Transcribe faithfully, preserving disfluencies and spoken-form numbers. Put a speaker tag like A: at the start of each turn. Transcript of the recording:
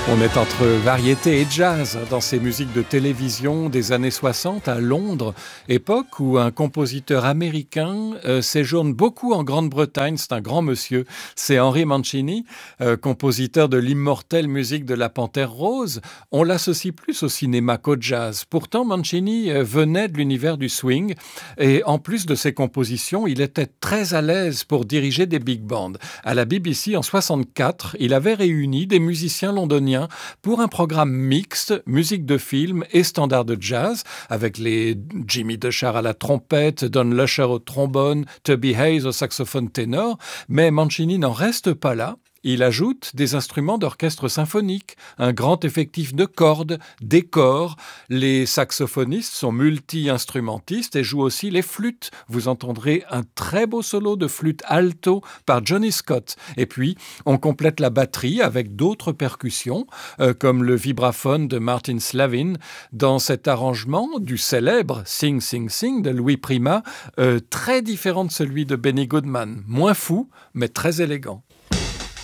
A: On est entre variété et jazz dans ces musiques de télévision des années soixante à Londres, époque où un compositeur américain euh, séjourne beaucoup en Grande-Bretagne. C'est un grand monsieur, c'est Henry Mancini, euh, compositeur de l'immortelle musique de La Panthère Rose. On l'associe plus au cinéma qu'au jazz. Pourtant, Mancini euh, venait de l'univers du swing et en plus de ses compositions, il était très à l'aise pour diriger des big bands. À la B B C en soixante-quatre, il avait réuni des musiciens londoniens pour un programme mixte, musique de film et standard de jazz, avec les Jimmy Deshare à la trompette, Don Lusher au trombone, Tubby Hayes au saxophone ténor. Mais Mancini n'en reste pas là. Il ajoute des instruments d'orchestre symphonique, un grand effectif de cordes, des corps. Les saxophonistes sont multi-instrumentistes et jouent aussi les flûtes. Vous entendrez un très beau solo de flûte alto par Johnny Scott. Et puis, on complète la batterie avec d'autres percussions, euh, comme le vibraphone de Martin Slavin, dans cet arrangement du célèbre Sing Sing Sing de Louis Prima, euh, très différent de celui de Benny Goodman. Moins fou, mais très élégant.